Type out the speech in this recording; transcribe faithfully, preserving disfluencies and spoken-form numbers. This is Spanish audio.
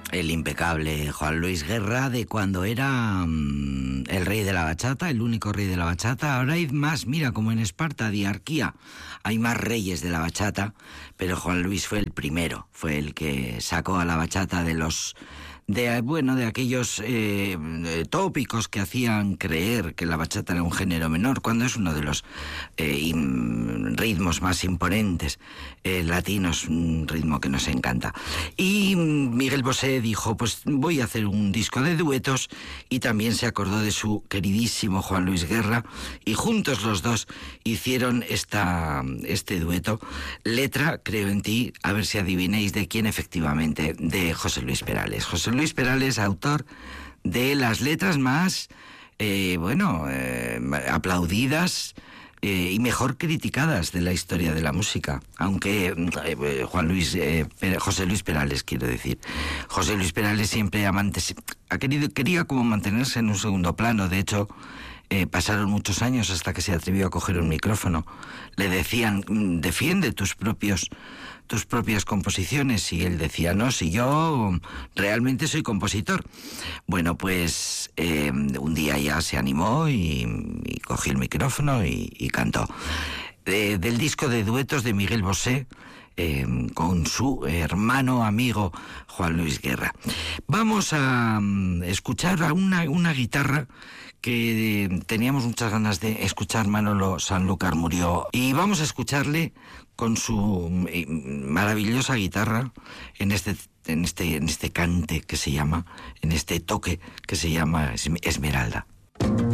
El impecable Juan Luis Guerra, de cuando era um, el rey de la bachata, el único rey de la bachata. Ahora hay más, mira, como en Esparta, diarquía, hay más reyes de la bachata, pero Juan Luis fue el primero, fue el que sacó a la bachata de los... de bueno, de aquellos eh, tópicos que hacían creer que la bachata era un género menor, cuando es uno de los eh, in, ritmos más imponentes eh, latinos, un ritmo que nos encanta. Y Miguel Bosé dijo, pues voy a hacer un disco de duetos, y también se acordó de su queridísimo Juan Luis Guerra, y juntos los dos hicieron esta, este dueto, letra, creo en ti, a ver si adivinéis de quién efectivamente, de José Luis Perales. José Luis Perales, autor de las letras más, eh, bueno, eh, aplaudidas eh, y mejor criticadas de la historia de la música. Aunque eh, Juan Luis, eh, José Luis Perales, quiero decir. José Luis Perales siempre amante, ha querido, quería como mantenerse en un segundo plano. De hecho, eh, pasaron muchos años hasta que se atrevió a coger un micrófono. Le decían, defiende tus propios... tus propias composiciones, y él decía, no, si yo realmente soy compositor. Bueno, pues eh, un día ya se animó y, y cogió el micrófono y, y cantó. De, del disco de duetos de Miguel Bosé, eh, con su hermano amigo Juan Luis Guerra. Vamos a um, escuchar a una, una guitarra que eh, teníamos muchas ganas de escuchar. Manolo Sanlúcar murió, y vamos a escucharle con su maravillosa guitarra en este, en este, en este cante que se llama, en este toque que se llama Esmeralda.